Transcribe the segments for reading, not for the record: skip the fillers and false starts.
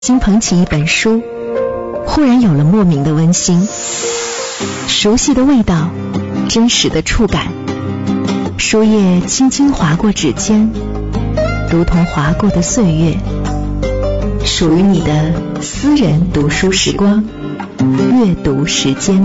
新捧起一本书，忽然有了莫名的温馨，熟悉的味道，真实的触感，书页轻轻划过指尖，如同划过的岁月，属于你的私人读书时光，阅读时间。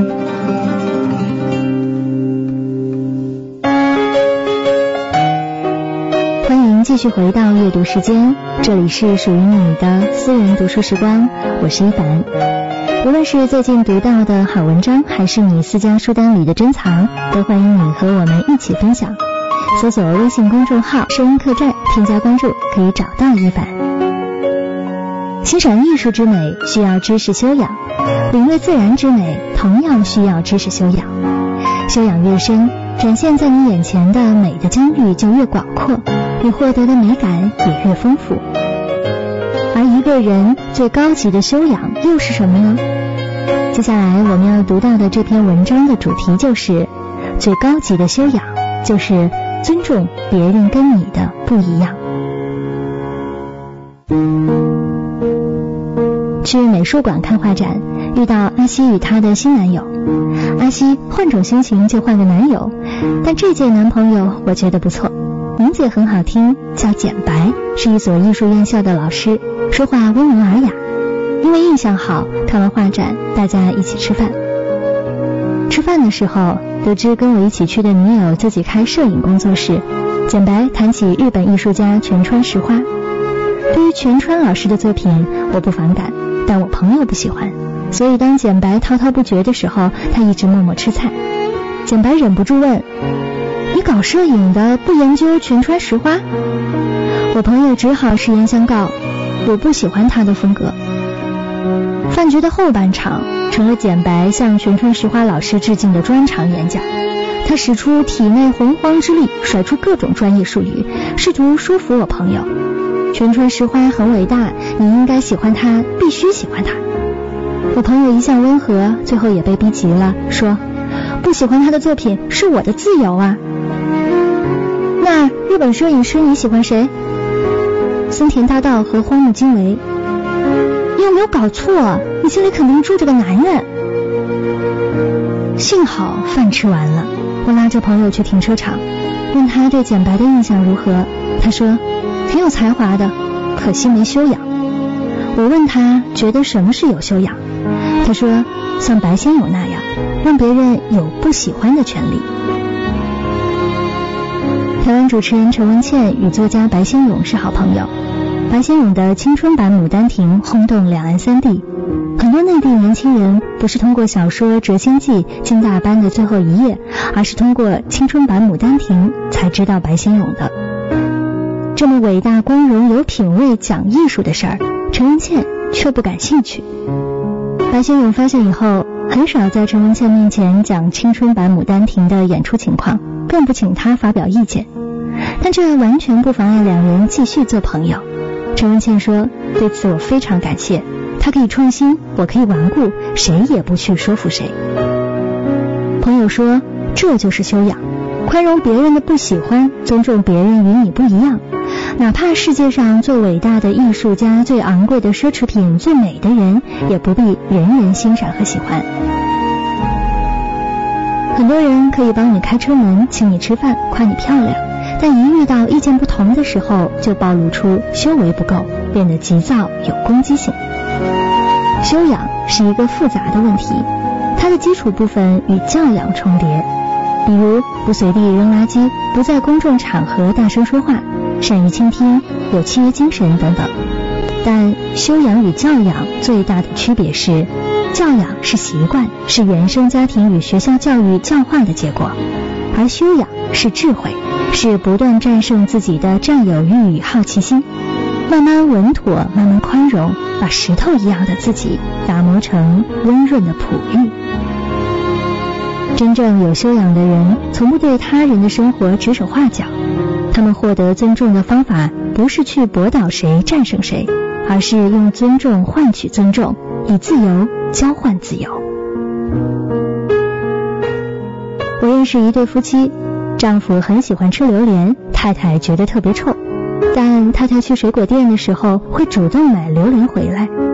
欢迎继续回到阅读时间，这里是属于你的私人读书时光，我是一凡。无论是最近读到的好文章，还是你私家书单里的珍藏，都欢迎你和我们一起分享。搜索微信公众号声音客栈，添加关注，可以找到一凡。欣赏艺术之美需要知识修养，领略自然之美同样需要知识修养。修养越深，展现在你眼前的美的疆域就越广阔，你获得的美感也越丰富。而一个人最高级的修养又是什么呢？接下来我们要读到的这篇文章的主题就是最高级的修养就是尊重别人跟你的不一样。去美术馆看画展，遇到阿西与她的新男友。阿西换种心情就换个男友，但这届男朋友我觉得不错，名字也很好听，叫简白，是一所艺术院校的老师，说话温文尔雅。因为印象好，看完画展大家一起吃饭。吃饭的时候得知跟我一起去的女友自己开摄影工作室，简白谈起日本艺术家全川石花。对于全川老师的作品我不反感，但我朋友不喜欢，所以当简白滔滔不绝的时候，他一直默默吃菜。简白忍不住问，你搞摄影的不研究全川石花？我朋友只好实言相告，我不喜欢他的风格。饭局的后半场成了简白向全川石花老师致敬的专场演讲，他使出体内洪荒之力，甩出各种专业术语，试图说服我朋友，全川石花很伟大，你应该喜欢他，必须喜欢他。我朋友一向温和，最后也被逼急了，说不喜欢他的作品是我的自由啊。那日本摄影师你喜欢谁？森田大道和荒木经惟。你有没有搞错？你心里肯定住着个男人。幸好饭吃完了，我拉着朋友去停车场，问他对简白的印象如何。他说挺有才华的，可惜没修养。我问他觉得什么是有修养，他说像白先勇那样，让别人有不喜欢的权利。台湾主持人陈文茜与作家白先勇是好朋友，白先勇的青春版牡丹亭轰动两岸三地，很多内地年轻人不是通过小说《谪仙记》金大班的最后一页，而是通过青春版牡丹亭才知道白先勇的。这么伟大光荣有品位讲艺术的事儿，陈文茜却不感兴趣。白先勇发现以后，很少在陈文茜面前讲青春版牡丹亭的演出情况，更不请她发表意见，但这完全不妨碍两人继续做朋友。陈文茜说，对此我非常感谢，他可以创新，我可以顽固，谁也不去说服谁。朋友说，这就是修养，宽容别人的不喜欢，尊重别人与你不一样，哪怕世界上最伟大的艺术家、最昂贵的奢侈品、最美的人，也不必人人欣赏和喜欢。很多人可以帮你开车门，请你吃饭，夸你漂亮，但一遇到意见不同的时候，就暴露出修为不够，变得急躁有攻击性。修养是一个复杂的问题，它的基础部分与教养重叠，比如不随地扔垃圾，不在公众场合大声说话，善于倾听，有契约精神等等。但修养与教养最大的区别是，教养是习惯，是原生家庭与学校教育教化的结果，而修养是智慧，是不断战胜自己的占有欲与好奇心，慢慢稳妥，慢慢宽容，把石头一样的自己打磨成温润的璞玉。真正有修养的人，从不对他人的生活指手画脚，他们获得尊重的方法不是去驳倒谁战胜谁，而是用尊重换取尊重，以自由交换自由。我认识一对夫妻，丈夫很喜欢吃榴莲，太太觉得特别臭， 但太太去水果店的时候会主动买榴莲回来，